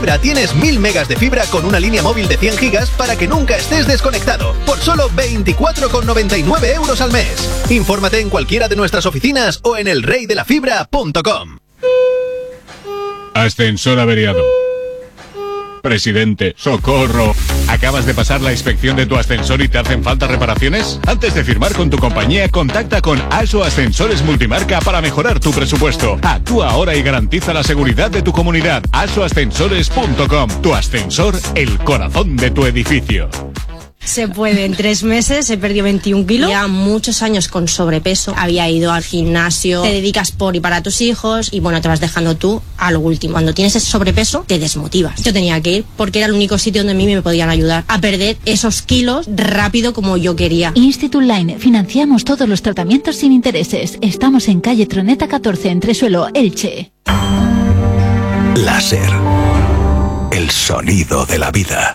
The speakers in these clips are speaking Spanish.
Tienes 1000 megas de fibra con una línea móvil de 100 gigas para que nunca estés desconectado, por solo 24,99 € al mes. Infórmate en cualquiera de nuestras oficinas o en elreydelafibra.com. Ascensor averiado. Presidente, ¡socorro! ¿Acabas de pasar la inspección de tu ascensor y te hacen falta reparaciones? Antes de firmar con tu compañía, contacta con ASO Ascensores Multimarca para mejorar tu presupuesto. Actúa ahora y garantiza la seguridad de tu comunidad. asoascensores.com. Tu ascensor, el corazón de tu edificio. Se puede, en 3 meses he perdido 21 kilos. Ya muchos años con sobrepeso. Había ido al gimnasio, te dedicas por y para tus hijos y bueno, te vas dejando tú a lo último. Cuando tienes ese sobrepeso, te desmotivas. Yo tenía que ir porque era el único sitio donde a mí me podían ayudar a perder esos kilos rápido como yo quería. Institut Line, financiamos todos los tratamientos sin intereses. Estamos en calle Troneta 14, Entresuelo, Elche. Láser. El sonido de la vida.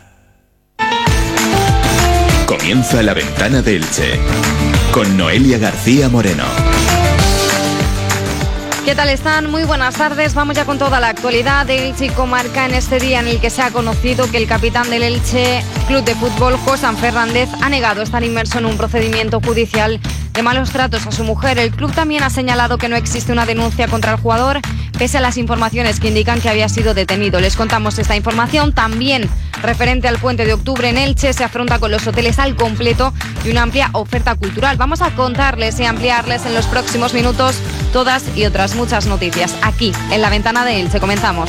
Comienza La Ventana de Elche, con Noelia García Moreno. ¿Qué tal están? Muy buenas tardes. Vamos ya con toda la actualidad de Elche y comarca en este día en el que se ha conocido que el capitán del Elche Club de Fútbol, Josan Fernández, ha negado estar inmerso en un procedimiento judicial de malos tratos a su mujer. El club también ha señalado que no existe una denuncia contra el jugador, pese a las informaciones que indican que había sido detenido. Les contamos esta información. También referente al puente de octubre en Elche, se afronta con los hoteles al completo y una amplia oferta cultural. Vamos a contarles y ampliarles en los próximos minutos todas y otras muchas noticias aquí en La Ventana de Elche. Comenzamos.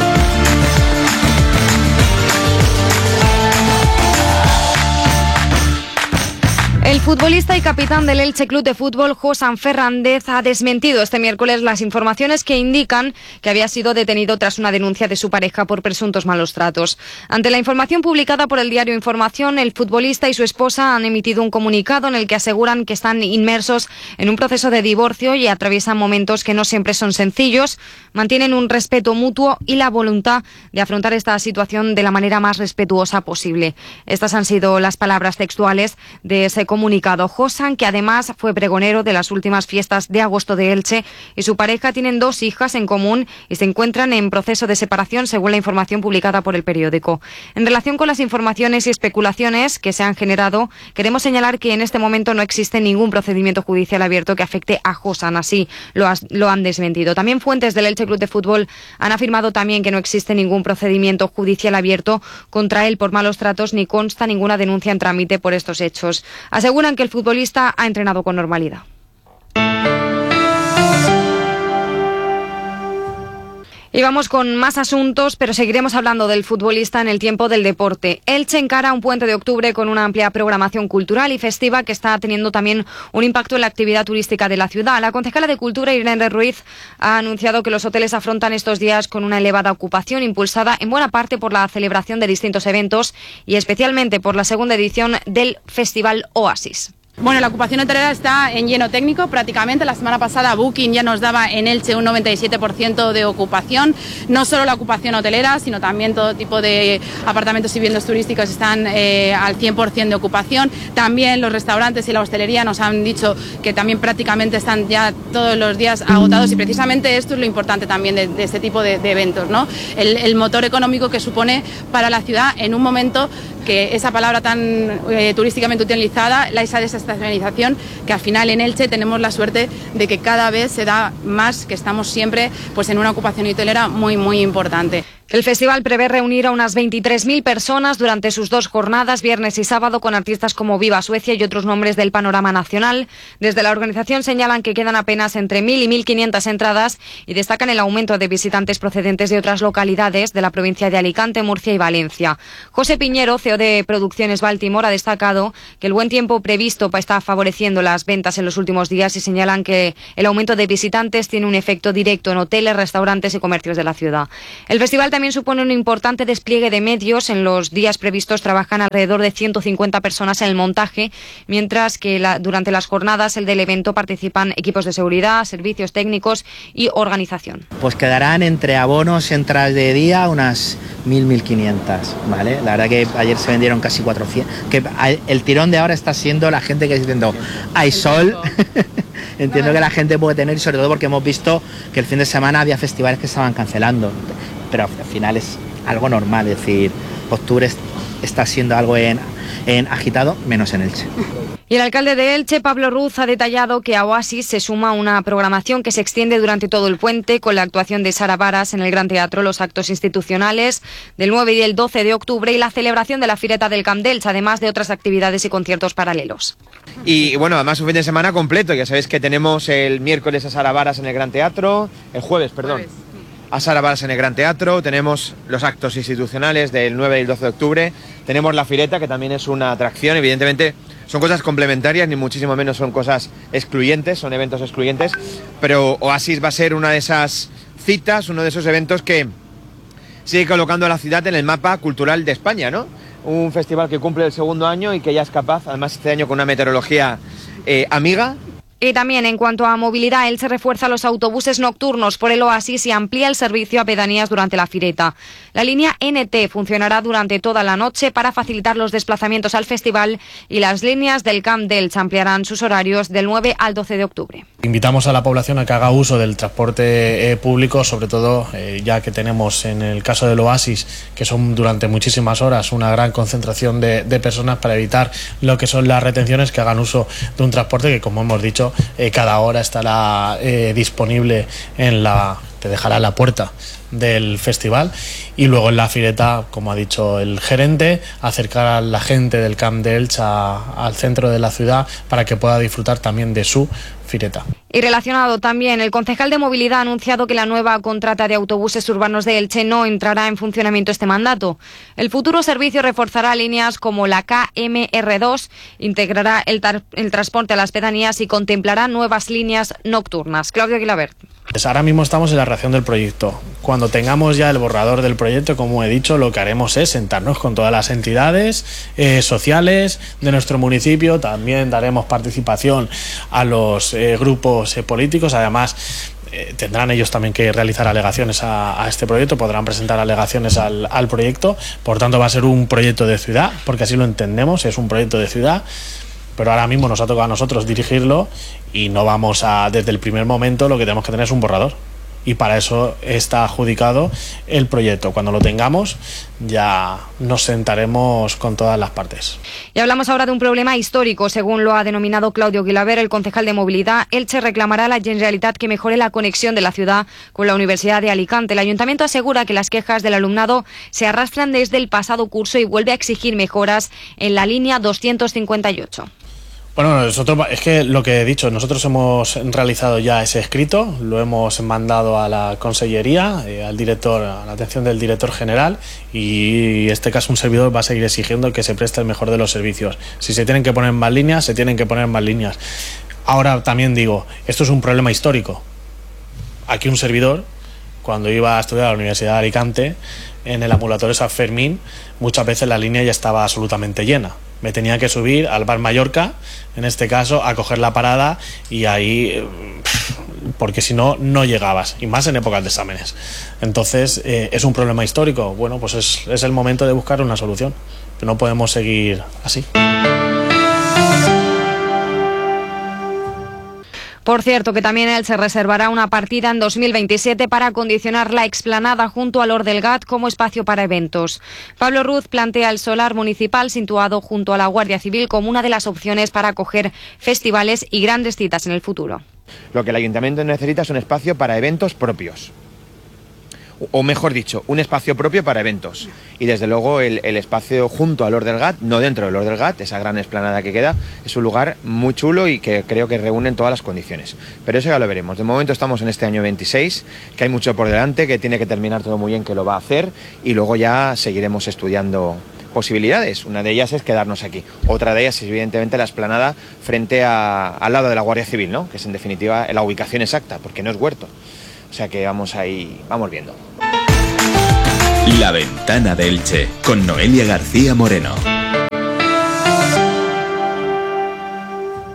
El futbolista y capitán del Elche Club de Fútbol, Josan Fernández, ha desmentido este miércoles las informaciones que indican que había sido detenido tras una denuncia de su pareja por presuntos malos tratos. Ante la información publicada por el diario Información, el futbolista y su esposa han emitido un comunicado en el que aseguran que están inmersos en un proceso de divorcio y atraviesan momentos que no siempre son sencillos, mantienen un respeto mutuo y la voluntad de afrontar esta situación de la manera más respetuosa posible. Estas han sido las palabras textuales de ese comunicado. Josan, que además fue pregonero de las últimas fiestas de agosto de Elche, y su pareja tienen 2 hijas en común y se encuentran en proceso de separación, según la información publicada por el periódico. En relación con las informaciones y especulaciones que se han generado, queremos señalar que en este momento no existe ningún procedimiento judicial abierto que afecte a Josan, así lo han desmentido. También fuentes del Elche Club de Fútbol han afirmado también que no existe ningún procedimiento judicial abierto contra él por malos tratos ni consta ninguna denuncia en trámite por estos hechos. Aseguran que el futbolista ha entrenado con normalidad. Y vamos con más asuntos, pero seguiremos hablando del futbolista en el tiempo del deporte. Elche encara un puente de octubre con una amplia programación cultural y festiva que está teniendo también un impacto en la actividad turística de la ciudad. La concejala de Cultura, Irene Ruiz, ha anunciado que los hoteles afrontan estos días con una elevada ocupación, impulsada en buena parte por la celebración de distintos eventos y especialmente por la segunda edición del Festival Oasis. Bueno, la ocupación hotelera está en lleno técnico prácticamente. La semana pasada Booking ya nos daba en Elche un 97% de ocupación. No solo la ocupación hotelera, sino también todo tipo de apartamentos y viviendas turísticos están al 100% de ocupación. También los restaurantes y la hostelería nos han dicho que también prácticamente están ya todos los días agotados, y precisamente esto es lo importante también de este tipo de eventos, ¿no? El motor económico que supone para la ciudad en un momento que esa palabra tan turísticamente utilizada, esa desestacionalización, que al final en Elche tenemos la suerte de que cada vez se da más, que estamos siempre pues en una ocupación hotelera muy, muy importante. El festival prevé reunir a unas 23.000 personas durante sus 2 jornadas, viernes y sábado, con artistas como Viva Suecia y otros nombres del panorama nacional. Desde la organización señalan que quedan apenas entre 1.000 y 1.500 entradas y destacan el aumento de visitantes procedentes de otras localidades de la provincia de Alicante, Murcia y Valencia. José Piñero, CEO de Producciones Baltimore, ha destacado que el buen tiempo previsto está favoreciendo las ventas en los últimos días y señalan que el aumento de visitantes tiene un efecto directo en hoteles, restaurantes y comercios de la ciudad. El festival también supone un importante despliegue de medios. En los días previstos trabajan alrededor de 150 personas en el montaje, mientras que durante las jornadas del evento participan equipos de seguridad, servicios técnicos y organización. Pues quedarán entre abonos, entradas de día, unas 1.500, ¿vale? La verdad que ayer se vendieron casi 400. Que el tirón de ahora está siendo la gente que está diciendo, hay sol. Entiendo que la gente puede tener, sobre todo porque hemos visto que el fin de semana había festivales que estaban cancelando, pero al final es algo normal, es decir, octubre está siendo algo en agitado, menos en Elche. Y el alcalde de Elche, Pablo Ruz, ha detallado que a Oasis se suma una programación que se extiende durante todo el puente, con la actuación de Sara Varas en el Gran Teatro, los actos institucionales del 9 y el 12 de octubre y la celebración de la Fireta del Camp d'Elche, además de otras actividades y conciertos paralelos. Y bueno, además un fin de semana completo, ya sabéis que tenemos el miércoles a Sara Varas en el Gran Teatro, el jueves, a Sara Varas en el Gran Teatro, tenemos los actos institucionales del 9 y el 12 de octubre, tenemos la Fireta, que también es una atracción, evidentemente son cosas complementarias, ni muchísimo menos son cosas excluyentes, son eventos excluyentes, pero Oasis va a ser una de esas citas, uno de esos eventos que sigue colocando a la ciudad en el mapa cultural de España, ¿no? Un festival que cumple el segundo año y que ya es capaz, además este año con una meteorología amiga. Y también en cuanto a movilidad, Elche refuerza los autobuses nocturnos por el Oasis y amplía el servicio a pedanías durante la Fireta. La línea NT funcionará durante toda la noche para facilitar los desplazamientos al festival y las líneas del Camp d'Elche ampliarán sus horarios del 9 al 12 de octubre. Invitamos a la población a que haga uso del transporte público, sobre todo ya que tenemos en el caso del Oasis, que son durante muchísimas horas una gran concentración de personas, para evitar lo que son las retenciones, que hagan uso de un transporte que, como hemos dicho, cada hora estará disponible te dejará la puerta del festival, y luego en la Fireta, como ha dicho el gerente, acercar a la gente del Camp d'Elche al centro de la ciudad para que pueda disfrutar también de su Fireta. Y relacionado también, el concejal de Movilidad ha anunciado que la nueva contrata de autobuses urbanos de Elche no entrará en funcionamiento este mandato. El futuro servicio reforzará líneas como la KMR2, integrará el transporte a las pedanías y contemplará nuevas líneas nocturnas. Claudio Guilabert. Pues ahora mismo estamos en la redacción del proyecto. Cuando tengamos ya el borrador del proyecto, como he dicho, lo que haremos es sentarnos con todas las entidades sociales de nuestro municipio. También daremos participación a los grupos políticos. Además, tendrán ellos también que realizar alegaciones a este proyecto, podrán presentar alegaciones al proyecto. Por tanto, va a ser un proyecto de ciudad, porque así lo entendemos, es un proyecto de ciudad. Pero ahora mismo nos ha tocado a nosotros dirigirlo y no vamos desde el primer momento, lo que tenemos que tener es un borrador. Y para eso está adjudicado el proyecto. Cuando lo tengamos, ya nos sentaremos con todas las partes. Y hablamos ahora de un problema histórico. Según lo ha denominado Claudio Guilabert, el concejal de Movilidad, Elche reclamará a la Generalitat que mejore la conexión de la ciudad con la Universidad de Alicante. El ayuntamiento asegura que las quejas del alumnado se arrastran desde el pasado curso y vuelve a exigir mejoras en la línea 258. Bueno, nosotros, es que lo que he dicho, nosotros hemos realizado ya ese escrito, lo hemos mandado a la consellería, al director, a la atención del director general, y en este caso un servidor va a seguir exigiendo que se preste el mejor de los servicios. Si se tienen que poner más líneas, se tienen que poner más líneas. Ahora también digo, esto es un problema histórico. Aquí un servidor, cuando iba a estudiar a la Universidad de Alicante, en el ambulatorio San Fermín, muchas veces la línea ya estaba absolutamente llena. Me tenía que subir al Bar Mallorca, en este caso, a coger la parada, y ahí, porque si no, no llegabas, y más en épocas de exámenes. Entonces, es un problema histórico. Bueno, pues es el momento de buscar una solución. No podemos seguir así. Por cierto, que también él se reservará una partida en 2027 para acondicionar la explanada junto al Hort del Gat como espacio para eventos. Pablo Ruz plantea el solar municipal situado junto a la Guardia Civil como una de las opciones para acoger festivales y grandes citas en el futuro. Lo que el ayuntamiento necesita es un espacio para eventos propios. O mejor dicho, un espacio propio para eventos. Y desde luego el espacio junto al Hort del Gat, no dentro del Hort del Gat, esa gran explanada que queda, es un lugar muy chulo y que creo que reúne todas las condiciones. Pero eso ya lo veremos. De momento estamos en este año 26, que hay mucho por delante, que tiene que terminar todo muy bien, que lo va a hacer, y luego ya seguiremos estudiando posibilidades. Una de ellas es quedarnos aquí. Otra de ellas es evidentemente la explanada frente al lado de la Guardia Civil, ¿no? Que es en definitiva la ubicación exacta, porque no es huerto. O sea que vamos ahí, vamos viendo. La Ventana de Elche, con Noelia García Moreno.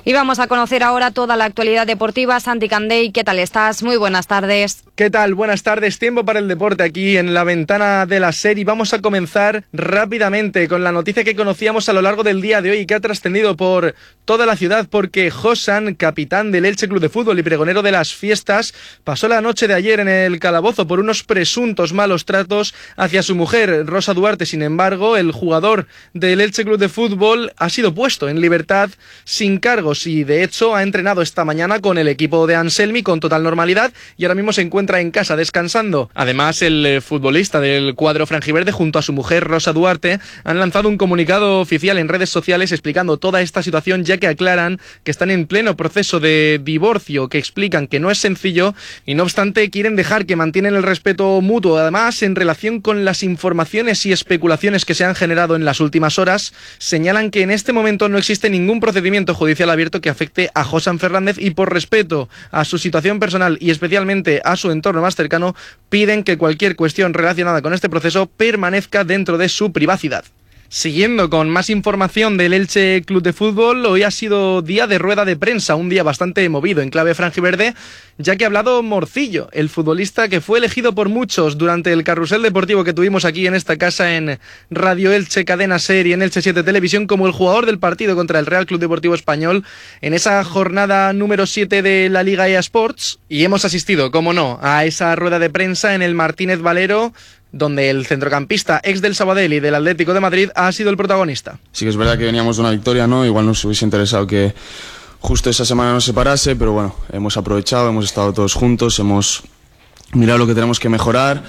Y vamos a conocer ahora toda la actualidad deportiva. Santi Candey, ¿qué tal estás? Muy buenas tardes. ¿Qué tal? Buenas tardes. Tiempo para el deporte aquí en la ventana de la SER y vamos a comenzar rápidamente con la noticia que conocíamos a lo largo del día de hoy y que ha trascendido por toda la ciudad porque Josan, capitán del Elche Club de Fútbol y pregonero de las fiestas, pasó la noche de ayer en el calabozo por unos presuntos malos tratos hacia su mujer, Rosa Duarte. Sin embargo, el jugador del Elche Club de Fútbol ha sido puesto en libertad sin cargo y de hecho ha entrenado esta mañana con el equipo de Anselmi con total normalidad y ahora mismo se encuentra en casa descansando. Además, el futbolista del cuadro franjiverde junto a su mujer Rosa Duarte han lanzado un comunicado oficial en redes sociales explicando toda esta situación, ya que aclaran que están en pleno proceso de divorcio, que explican que no es sencillo y no obstante quieren dejar que mantienen el respeto mutuo. Además, en relación con las informaciones y especulaciones que se han generado en las últimas horas, señalan que en este momento no existe ningún procedimiento judicial abierto que afecte a Josan Fernández y por respeto a su situación personal y especialmente a su entorno más cercano, piden que cualquier cuestión relacionada con este proceso permanezca dentro de su privacidad. Siguiendo con más información del Elche Club de Fútbol, hoy ha sido día de rueda de prensa, un día bastante movido en clave franjiverde, ya que ha hablado Morcillo, el futbolista que fue elegido por muchos durante el carrusel deportivo que tuvimos aquí en esta casa en Radio Elche, Cadena SER y en Elche 7 Televisión como el jugador del partido contra el Real Club Deportivo Español en esa jornada número 7 de la Liga EA Sports. Y hemos asistido, como no, a esa rueda de prensa en el Martínez Valero, donde el centrocampista ex del Sabadell y del Atlético de Madrid ha sido el protagonista. Sí que es verdad que veníamos de una victoria, ¿no? Igual nos hubiese interesado que justo esa semana nos separase, pero bueno, hemos aprovechado, hemos estado todos juntos, hemos mirado lo que tenemos que mejorar,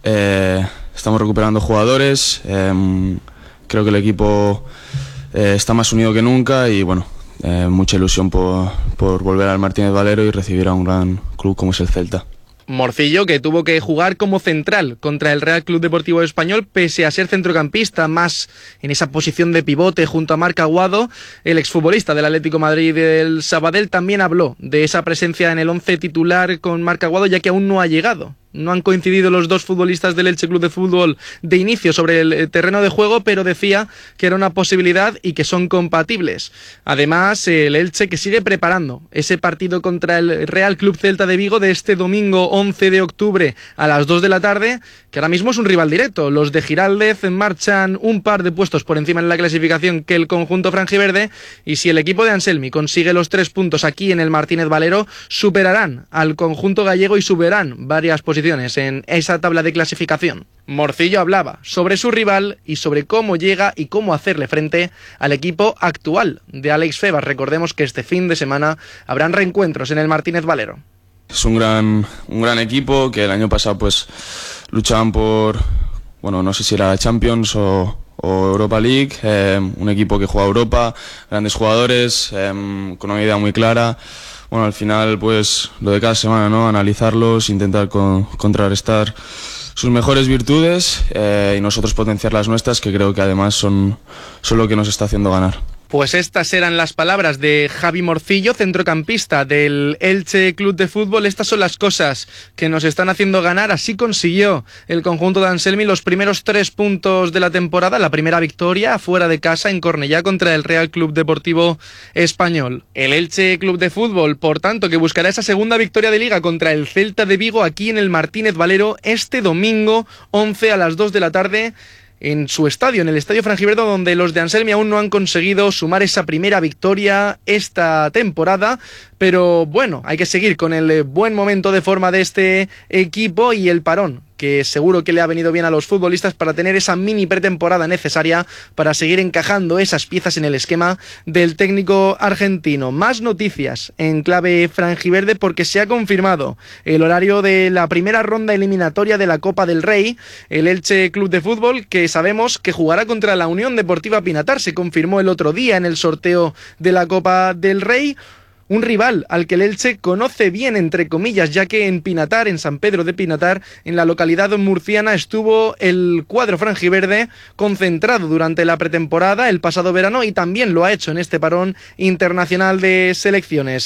estamos recuperando jugadores, creo que el equipo está más unido que nunca y bueno, mucha ilusión por volver al Martínez Valero y recibir a un gran club como es el Celta. Morcillo, que tuvo que jugar como central contra el Real Club Deportivo Español, pese a ser centrocampista, más en esa posición de pivote junto a Marc Aguado. El exfutbolista del Atlético de Madrid y del Sabadell también habló de esa presencia en el 11 titular con Marc Aguado, ya que aún no ha llegado. No han coincidido los dos futbolistas del Elche Club de Fútbol de inicio sobre el terreno de juego, pero decía que era una posibilidad y que son compatibles. Además, el Elche que sigue preparando ese partido contra el Real Club Celta de Vigo de este domingo 11 de octubre a las 2 de la tarde, que ahora mismo es un rival directo. Los de Giraldez marchan un par de puestos por encima en la clasificación que el conjunto franjiverde, y si el equipo de Anselmi consigue los 3 puntos aquí en el Martínez Valero, superarán al conjunto gallego y subirán varias posiciones en esa tabla de clasificación. Morcillo hablaba sobre su rival y sobre cómo llega y cómo hacerle frente al equipo actual de Alex Febas. Recordemos que este fin de semana habrán reencuentros en el Martínez Valero. Es un gran equipo que el año pasado pues luchaban por, bueno, no sé si era Champions o Europa League, un equipo que juega a Europa, grandes jugadores, con una idea muy clara. Bueno, al final, pues, lo de cada semana, ¿no? Analizarlos, intentar contrarrestar sus mejores virtudes y nosotros potenciar las nuestras, que creo que además son lo que nos está haciendo ganar. Pues estas eran las palabras de Javi Morcillo, centrocampista del Elche Club de Fútbol. Estas son las cosas que nos están haciendo ganar. Así consiguió el conjunto de Anselmi los primeros 3 puntos de la temporada, la primera victoria fuera de casa en Cornellá contra el Real Club Deportivo Español. El Elche Club de Fútbol, por tanto, que buscará esa segunda victoria de Liga contra el Celta de Vigo aquí en el Martínez Valero este domingo 11 a las 2 de la tarde en su estadio, en el Estadio Franjiverde, donde los de Anselmi aún no han conseguido sumar esa primera victoria esta temporada, pero bueno, hay que seguir con el buen momento de forma de este equipo y el parón, que seguro que le ha venido bien a los futbolistas para tener esa mini pretemporada necesaria para seguir encajando esas piezas en el esquema del técnico argentino. Más noticias en clave franjiverde porque se ha confirmado el horario de la primera ronda eliminatoria de la Copa del Rey. El Elche Club de Fútbol, que sabemos que jugará contra la Unión Deportiva Pinatar, se confirmó el otro día en el sorteo de la Copa del Rey. Un rival al que el Elche conoce bien, entre comillas, ya que en Pinatar, en San Pedro de Pinatar, en la localidad murciana, estuvo el cuadro franjiverde concentrado durante la pretemporada el pasado verano y también lo ha hecho en este parón internacional de selecciones.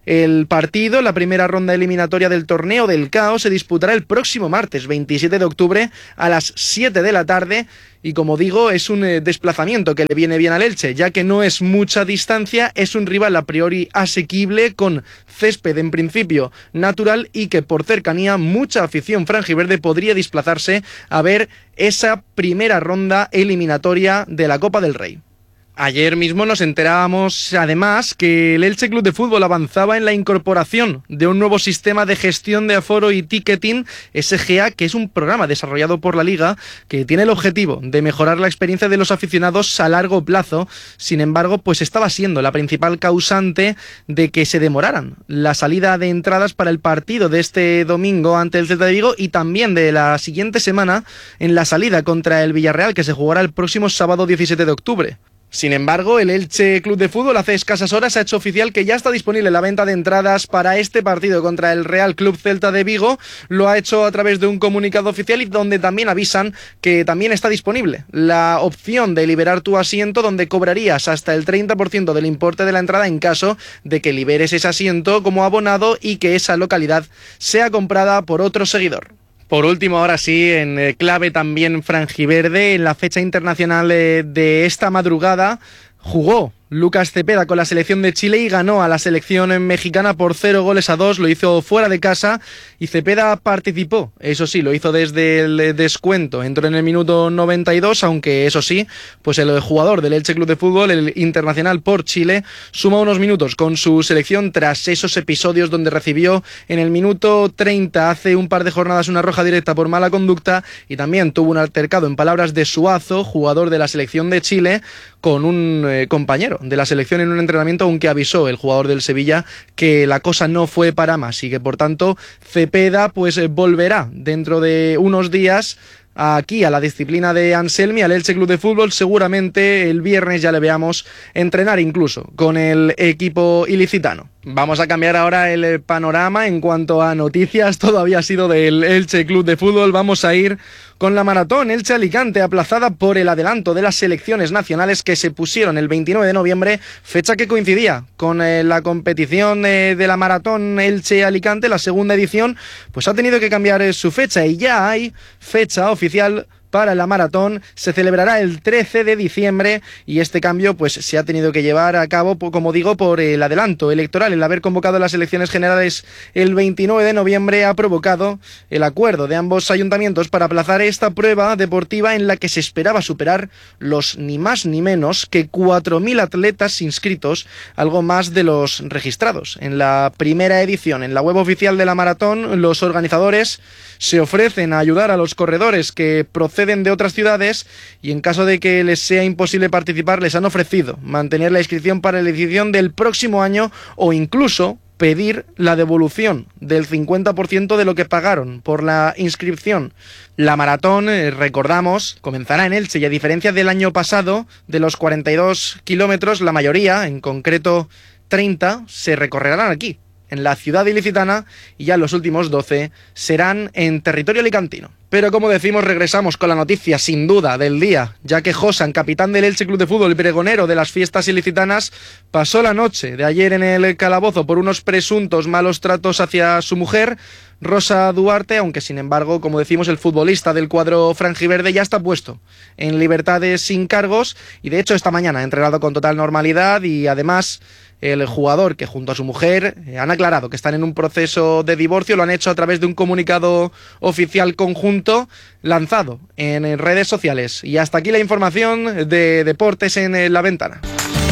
El partido, la primera ronda eliminatoria del torneo del Caos, se disputará el próximo martes 27 de octubre a las 7 de la tarde y, como digo, es un desplazamiento que le viene bien al Elche, ya que no es mucha distancia, es un rival a priori asequible, con césped en principio natural y que por cercanía mucha afición franjiverde podría desplazarse a ver esa primera ronda eliminatoria de la Copa del Rey. Ayer mismo nos enterábamos además que el Elche Club de Fútbol avanzaba en la incorporación de un nuevo sistema de gestión de aforo y ticketing, SGA, que es un programa desarrollado por la Liga que tiene el objetivo de mejorar la experiencia de los aficionados a largo plazo. Sin embargo, pues estaba siendo la principal causante de que se demoraran la salida de entradas para el partido de este domingo ante el Celta de Vigo y también de la siguiente semana en la salida contra el Villarreal, que se jugará el próximo sábado 17 de octubre. Sin embargo, el Elche Club de Fútbol hace escasas horas ha hecho oficial que ya está disponible la venta de entradas para este partido contra el Real Club Celta de Vigo. Lo ha hecho a través de un comunicado oficial y donde también avisan que también está disponible la opción de liberar tu asiento, donde cobrarías hasta el 30% del importe de la entrada en caso de que liberes ese asiento como abonado y que esa localidad sea comprada por otro seguidor. Por último, ahora sí, en clave también franjiverde, en la fecha internacional de esta madrugada, jugó Lucas Cepeda con la selección de Chile y ganó a la selección mexicana por 0-2. Lo hizo fuera de casa y Cepeda participó, eso sí, lo hizo desde el descuento, entró en el minuto 92, aunque eso sí, pues el jugador del Elche Club de Fútbol, el internacional por Chile, suma unos minutos con su selección tras esos episodios donde recibió en el minuto 30 hace un par de jornadas una roja directa por mala conducta y también tuvo un altercado, en palabras de Suazo, jugador de la selección de Chile, con un compañero de la selección en un entrenamiento, aunque avisó el jugador del Sevilla que la cosa no fue para más y que por tanto Cepeda pues volverá dentro de unos días aquí a la disciplina de Anselmi, al Elche Club de Fútbol. Seguramente el viernes ya le veamos entrenar incluso con el equipo ilicitano. Vamos a cambiar ahora el panorama en cuanto a noticias. Todavía ha sido del Elche Club de Fútbol. Vamos a ir con la maratón Elche-Alicante, aplazada por el adelanto de las selecciones nacionales que se pusieron el 29 de noviembre, fecha que coincidía con la competición de la maratón Elche-Alicante, la segunda edición, pues ha tenido que cambiar su fecha y ya hay fecha oficial para la maratón. Se celebrará el 13 de diciembre y este cambio pues se ha tenido que llevar a cabo, como digo, por el adelanto electoral. El haber convocado las elecciones generales el 29 de noviembre ha provocado el acuerdo de ambos ayuntamientos para aplazar esta prueba deportiva en la que se esperaba superar los ni más ni menos que 4.000 atletas inscritos, algo más de los registrados en la primera edición. En la web oficial de la maratón, los organizadores se ofrecen a ayudar a los corredores que proceden de otras ciudades y en caso de que les sea imposible participar les han ofrecido mantener la inscripción para la edición del próximo año o incluso pedir la devolución del 50% de lo que pagaron por la inscripción. La maratón, recordamos, comenzará en Elche y a diferencia del año pasado, de los 42 kilómetros, la mayoría, en concreto 30, se recorrerán aquí, en la ciudad ilicitana, y ya los últimos 12 serán en territorio alicantino. Pero como decimos, regresamos con la noticia sin duda del día, ya que Josan, capitán del Elche Club de Fútbol y pregonero de las fiestas ilicitanas, pasó la noche de ayer en el calabozo por unos presuntos malos tratos hacia su mujer, Rosa Duarte, aunque sin embargo, como decimos, el futbolista del cuadro franjiverde ya está puesto en libertades sin cargos y de hecho esta mañana ha entrenado con total normalidad y además el jugador que junto a su mujer han aclarado que están en un proceso de divorcio, lo han hecho a través de un comunicado oficial conjunto lanzado en redes sociales. Y hasta aquí la información de deportes en La Ventana.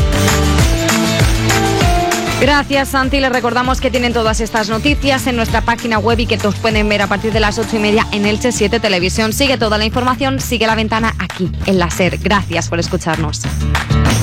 Gracias, Santi. Les recordamos que tienen todas estas noticias en nuestra página web y que todos pueden ver a partir de las 8:30 en Elche 7 Televisión. Sigue toda la información, sigue La Ventana aquí en la SER. Gracias por escucharnos.